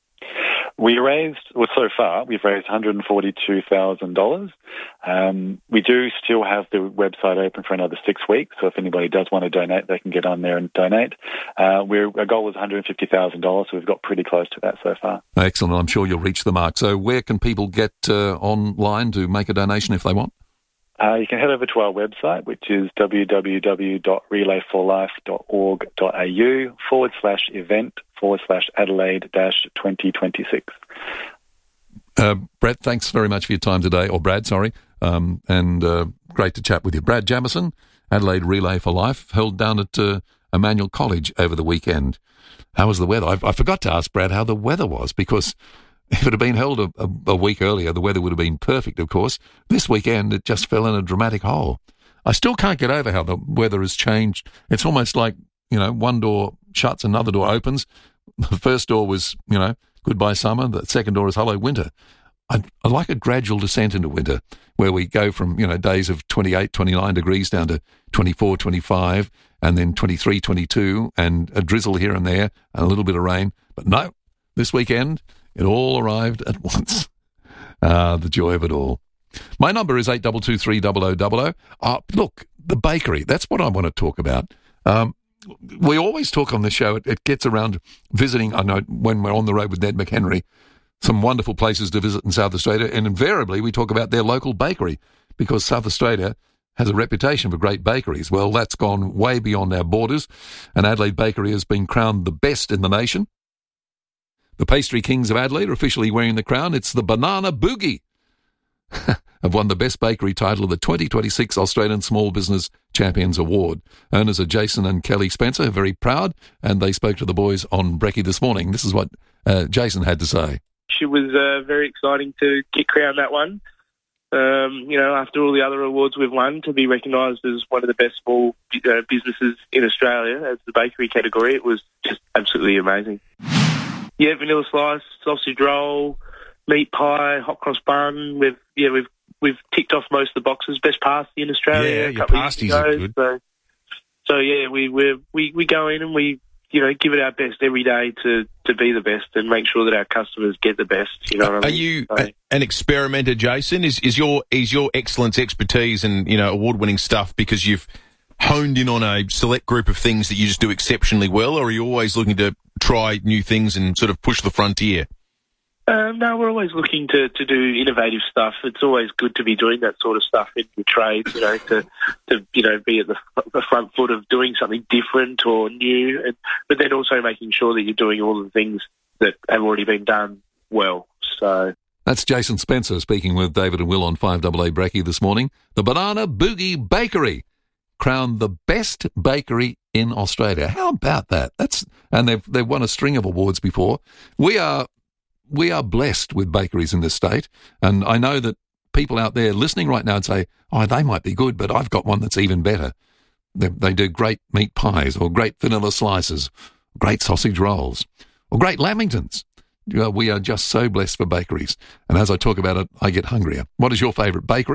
So far, we've raised $142,000. We do still have the website open for another 6 weeks, so if anybody does want to donate, they can get on there and donate. Our goal was $150,000, so we've got pretty close to that so far. Excellent. I'm sure you'll reach the mark. So where can people get online to make a donation if they want? You can head over to our website, which is www.relayforlife.org.au/event/Adelaide-2026. Brett, thanks very much for your time today, or Brad, sorry, and great to chat with you. Brad Jamieson, Adelaide Relay for Life, held down at Emmanuel College over the weekend. How was the weather? I forgot to ask Brad how the weather was, because if it had been held a week earlier, the weather would have been perfect, of course. This weekend, it just fell in a dramatic hole. I still can't get over how the weather has changed. It's almost like, one door shuts, another door opens. The first door was, goodbye summer. The second door is hello winter. I like a gradual descent into winter, where we go from, days of 28, 29 degrees down to 24, 25, and then 23, 22, and a drizzle here and there, and a little bit of rain. But no, this weekend, it all arrived at once. The joy of it all. My number is 8223 0000. Look, the bakery, that's what I want to talk about. We always talk on this show, it gets around visiting, I know when we're on the road with Ned McHenry, some wonderful places to visit in South Australia, and invariably we talk about their local bakery, because South Australia has a reputation for great bakeries. Well, that's gone way beyond our borders, and Adelaide Bakery has been crowned the best in the nation. The Pastry Kings of Adelaide are officially wearing the crown. It's the Banana Boogie. Have won the Best Bakery title of the 2026 Australian Small Business Champions Award. Owners are Jason and Kelly Spencer, very proud, and they spoke to the boys on Brekkie this morning. This is what Jason had to say. It was very exciting to get crowned that one. After all the other awards we've won, to be recognised as one of the best small businesses in Australia as the bakery category, it was just absolutely amazing. Yeah, vanilla slice, sausage roll, meat pie, hot cross bun. We've ticked off most of the boxes. Best pasty in Australia. Yeah, your pasties are good. So we go in and we give it our best every day to be the best and make sure that our customers get the best. You know what I mean? Are you an experimenter, Jason? Is your excellence, expertise, and award-winning stuff because you've honed in on a select group of things that you just do exceptionally well, or are you always looking to try new things and sort of push the frontier? No, we're always looking to do innovative stuff. It's always good to be doing that sort of stuff in your trade, to be at the front foot of doing something different or new, but then also making sure that you're doing all the things that have already been done well. So that's Jason Spencer speaking with David and Will on 5AA Brekkie this morning. The Banana Boogie Bakery, crowned the best bakery in Australia. How about that? And they've won a string of awards before. We are blessed with bakeries in this state, and I know that people out there listening right now would say, they might be good, but I've got one that's even better. They do great meat pies, or great vanilla slices, great sausage rolls, or great lamingtons. We are just so blessed for bakeries, and as I talk about it, I get hungrier. What is your favourite bakery?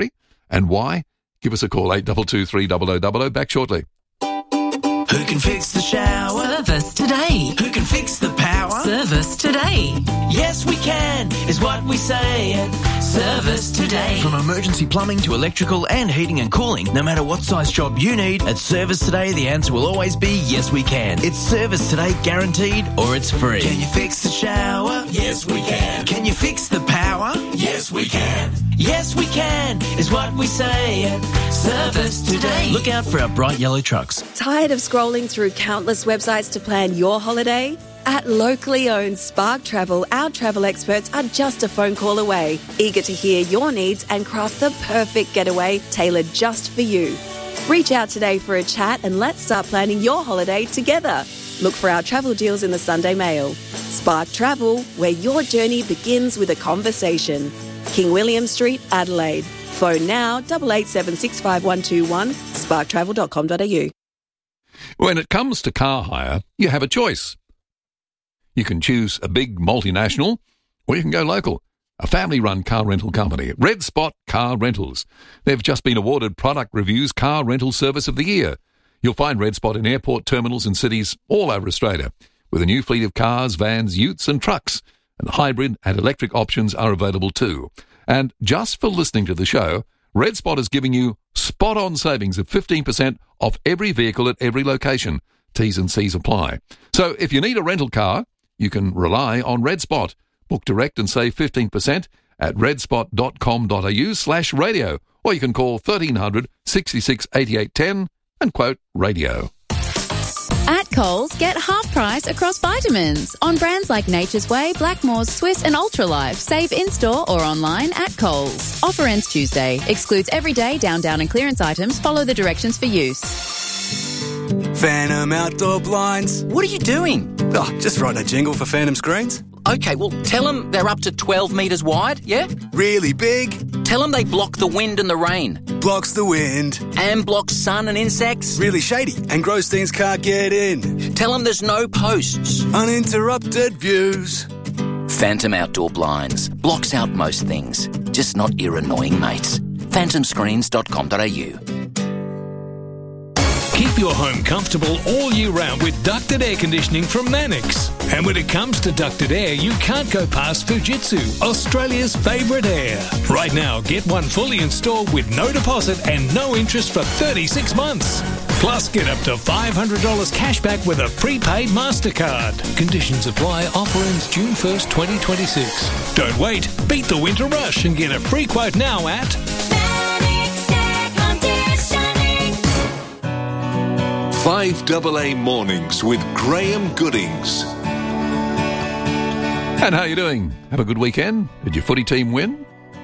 And why? Give us a call, 822 300 Back shortly. Who can fix the shower? Service today. Who can fix the power? Service today. Yes, we can, is what we say at Service Today. From emergency plumbing to electrical and heating and cooling, no matter what size job you need, at Service Today, the answer will always be yes, we can. It's Service Today guaranteed, or it's free. Can you fix the shower? Yes, we can. Can you fix the power? Yes, we can. Yes, we can, is what we say at Service Today. Look out for our bright yellow trucks. Tired of scrolling through countless websites to plan your holiday? At locally owned Spark Travel, our travel experts are just a phone call away, eager to hear your needs and craft the perfect getaway tailored just for you. Reach out today for a chat and let's start planning your holiday together. Look for our travel deals in the Sunday Mail. Spark Travel, where your journey begins with a conversation. King William Street, Adelaide. Phone now 88765121 sparktravel.com.au. When it comes to car hire, you have a choice. You can choose a big multinational, or you can go local. A family-run car rental company, Red Spot Car Rentals. They've just been awarded Product Review's Car Rental Service of the Year. You'll find Red Spot in airport terminals and cities all over Australia, with a new fleet of cars, vans, utes and trucks. And hybrid and electric options are available too. And just for listening to the show, Red Spot is giving you spot-on savings of 15% off every vehicle at every location. T's and C's apply. So if you need a rental car, you can rely on Red Spot. Book direct and save 15% at redspot.com.au/radio. Or you can call 1300 66 88 10 and quote radio. At Coles, get half price across vitamins on brands like Nature's Way, Blackmores, Swiss and Ultralife. Save in-store or online at Coles. Offer ends Tuesday. Excludes everyday down and clearance items. Follow the directions for use. Phantom Outdoor Blinds. What are you doing? Oh, just writing a jingle for Phantom Screens. Okay, well, tell them they're up to 12 metres wide, yeah? Really big. Tell them they block the wind and the rain. Blocks the wind. And blocks sun and insects. Really shady and gross things can't get in. Tell them there's no posts. Uninterrupted views. Phantom Outdoor Blinds. Blocks out most things. Just not your annoying mates. phantomscreens.com.au. Keep your home comfortable all year round with ducted air conditioning from Mannix. And when it comes to ducted air, you can't go past Fujitsu, Australia's favourite air. Right now, get one fully installed with no deposit and no interest for 36 months. Plus, get up to $500 cash back with a prepaid MasterCard. Conditions apply. Offer ends June 1st, 2026. Don't wait. Beat the winter rush and get a free quote now at 5AA Mornings with Graham Goodings. And how are you doing? Have a good weekend? Did your footy team win?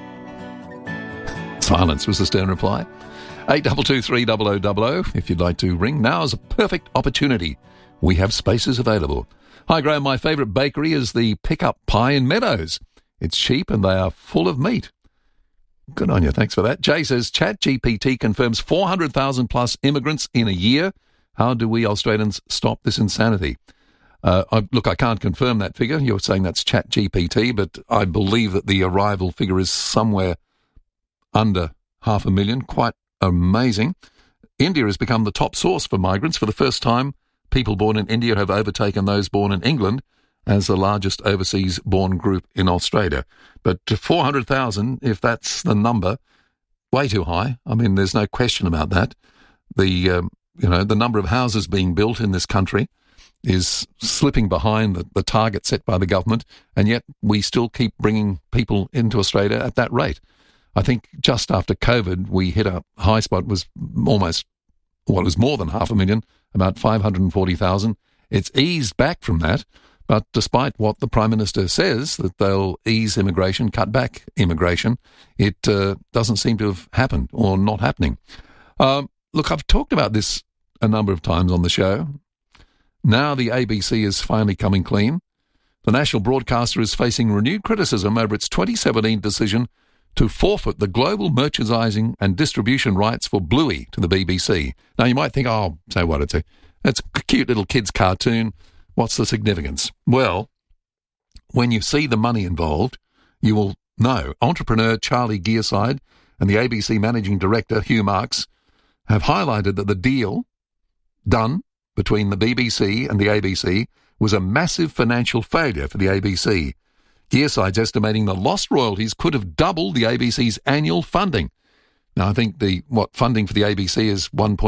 Silence was the stern reply. 822 300 if you'd like to ring. Now is a perfect opportunity. We have spaces available. Hi Graham, my favourite bakery is the Pickup Pie in Meadows. It's cheap and they are full of meat. Good on you, thanks for that. Jay says, ChatGPT confirms 400,000 plus immigrants in a year. How do we Australians stop this insanity? Look, I can't confirm that figure. You're saying that's ChatGPT, but I believe that the arrival figure is somewhere under 500,000. Quite amazing. India has become the top source for migrants. For the first time, people born in India have overtaken those born in England as the largest overseas-born group in Australia. But 400,000, if that's the number, way too high. I mean, there's no question about that. The number of houses being built in this country is slipping behind the target set by the government, and yet we still keep bringing people into Australia at that rate. I think just after COVID, we hit a high spot, was almost, well, it was more than 500,000, about 540,000. It's eased back from that, but despite what the Prime Minister says, that they'll ease immigration, cut back immigration, it doesn't seem to have happened or not happening. Look, I've talked about this a number of times on the show. Now the ABC is finally coming clean. The national broadcaster is facing renewed criticism over its 2017 decision to forfeit the global merchandising and distribution rights for Bluey to the BBC. Now, you might think, oh, so what, it's a cute little kid's cartoon. What's the significance? Well, when you see the money involved, you will know. Entrepreneur Charlie Gearside and the ABC Managing Director, Hugh Marks, have highlighted that the deal done between the BBC and the ABC was a massive financial failure for the ABC. Gearside's estimating the lost royalties could have doubled the ABC's annual funding. Now, I think funding for the ABC is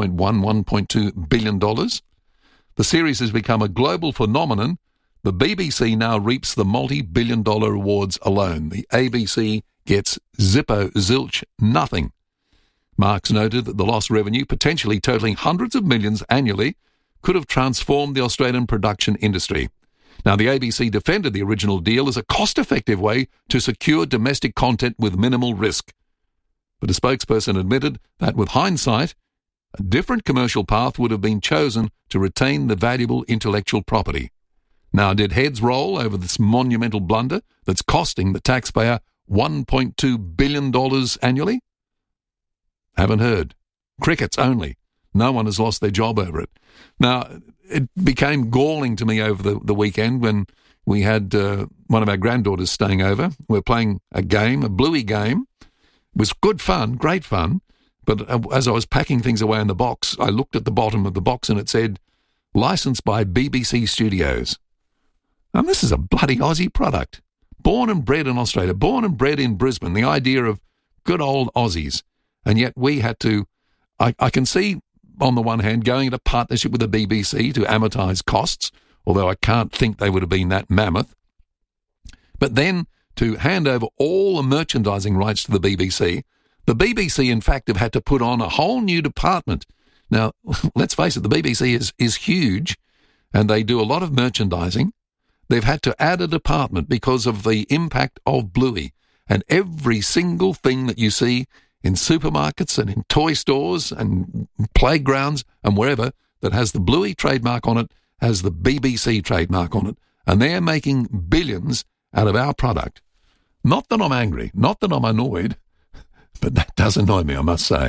$1.2 billion. The series has become a global phenomenon. The BBC now reaps the multi-billion-dollar awards alone. The ABC gets zilch nothing. Marks noted that the lost revenue, potentially totaling hundreds of millions annually, could have transformed the Australian production industry. Now, the ABC defended the original deal as a cost-effective way to secure domestic content with minimal risk. But a spokesperson admitted that, with hindsight, a different commercial path would have been chosen to retain the valuable intellectual property. Now, did heads roll over this monumental blunder that's costing the taxpayer $1.2 billion annually? Haven't heard. Crickets only. No one has lost their job over it. Now, it became galling to me over the weekend when we had one of our granddaughters staying over. We were playing a game, a Bluey game. It was good fun, great fun. But as I was packing things away in the box, I looked at the bottom of the box and it said, licensed by BBC Studios. And this is a bloody Aussie product. Born and bred in Australia, born and bred in Brisbane, the idea of good old Aussies. And yet we had to, I can see, on the one hand, going into partnership with the BBC to amortise costs, although I can't think they would have been that mammoth. But then to hand over all the merchandising rights to the BBC in fact have had to put on a whole new department. Now, let's face it, the BBC is huge and they do a lot of merchandising. They've had to add a department because of the impact of Bluey, and every single thing that you see in supermarkets and in toy stores and playgrounds and wherever that has the Bluey trademark on it has the BBC trademark on it, and they're making billions out of our product. Not that I'm angry, not that I'm annoyed, but that does annoy me, I must say.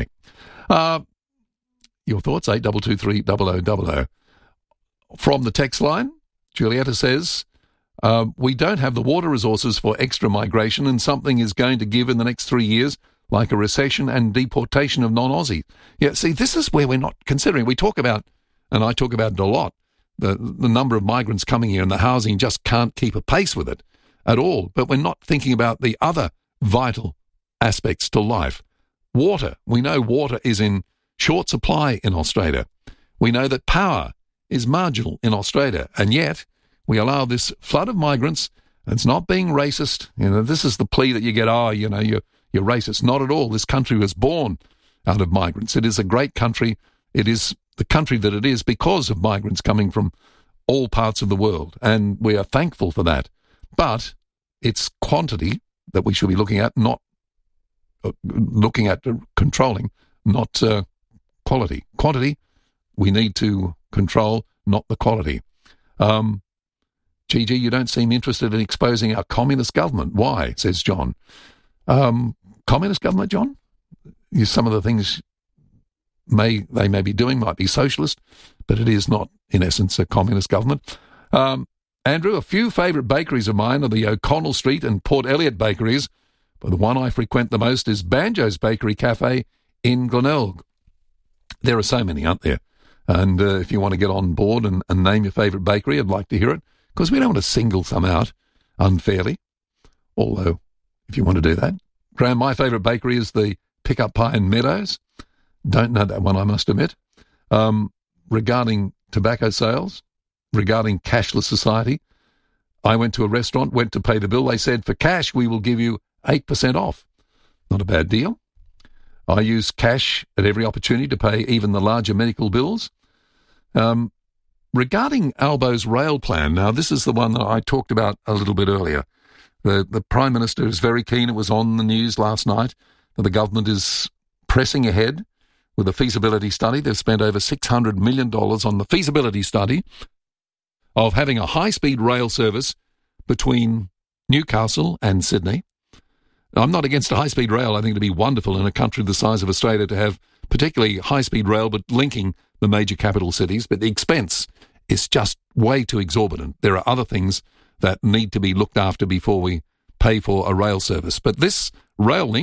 Your thoughts, 8223 From the text line, Julietta says, we don't have the water resources for extra migration, and something is going to give in the next 3 years, like a recession and deportation of non-Aussies. Yeah, see, this is where we're not considering. We talk about, and I talk about it a lot, the number of migrants coming here, and the housing just can't keep a pace with it at all. But we're not thinking about the other vital aspects to life. Water. We know water is in short supply in Australia. We know that power is marginal in Australia, and yet we allow this flood of migrants. And it's not being racist. You know, this is the plea that you get, you're racist. Not at all. This country was born out of migrants. It is a great country. It is the country that it is because of migrants coming from all parts of the world, and we are thankful for that. But it's quantity that we should be looking at, not controlling, not quality. Quantity we need to control, not the quality. Gigi, you don't seem interested in exposing our communist government. Why? Says John. Communist government, John? Some of the things they may be doing might be socialist, but it is not, in essence, a communist government. Andrew, a few favourite bakeries of mine are the O'Connell Street and Port Elliot bakeries, but the one I frequent the most is Banjo's Bakery Cafe in Glenelg. There are so many, aren't there? And if you want to get on board and name your favourite bakery, I'd like to hear it, because we don't want to single some out unfairly, although if you want to do that. Graham, my favourite bakery is the Pickup Pie in Meadows. Don't know that one, I must admit. Regarding tobacco sales, regarding cashless society, I went to a restaurant, went to pay the bill. They said, for cash, we will give you 8% off. Not a bad deal. I use cash at every opportunity to pay even the larger medical bills. Regarding Albo's rail plan, now this is the one that I talked about a little bit earlier. The Prime Minister is very keen, it was on the news last night, that the government is pressing ahead with a feasibility study. They've spent over $600 million on the feasibility study of having a high-speed rail service between Newcastle and Sydney. I'm not against a high-speed rail. I think it'd be wonderful in a country the size of Australia to have particularly high-speed rail, but linking the major capital cities. But the expense is just way too exorbitant. There are other things that need to be looked after before we pay for a rail service. But this rail link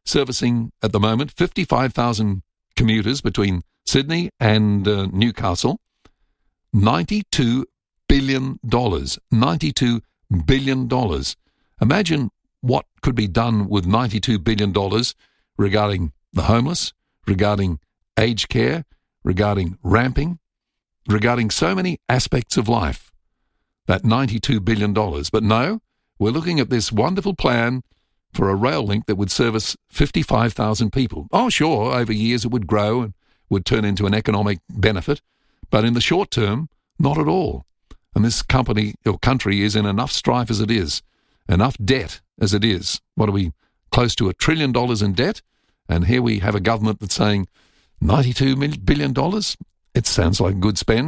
servicing at the moment 55,000 commuters between Sydney and Newcastle. $92 billion. $92 billion. Imagine what could be done with $92 billion regarding the homeless, regarding aged care, regarding ramping, regarding so many aspects of life. That $92 billion. But no, we're looking at this wonderful plan for a rail link that would service 55,000 people. Oh, sure, over years it would grow and would turn into an economic benefit, but in the short term, not at all. And this company or country is in enough strife as it is, enough debt as it is. What are we, close to $1 trillion in debt? And here we have a government that's saying $92 billion? It sounds like a good spend.